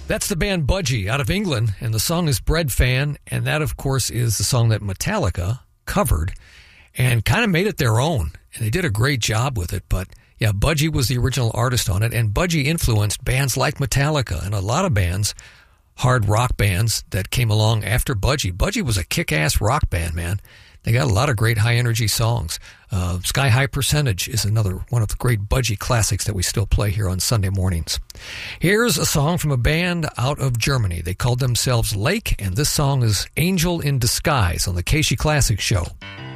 That's the band Budgie out of England, and the song is Bread Fan, and that, of course, is the song that Metallica covered and kind of made it their own, and they did a great job with it. But yeah, Budgie was the original artist on it, and Budgie influenced bands like Metallica and a lot of bands, hard rock bands that came along after Budgie. Budgie was a kick-ass rock band, man. They got a lot of great high-energy songs. Sky High Percentage is another one of the great Budgie classics that we still play here on Sunday mornings. Here's a song from a band out of Germany. They called themselves Lake, and this song is Angel in Disguise on the Casey Classic Show.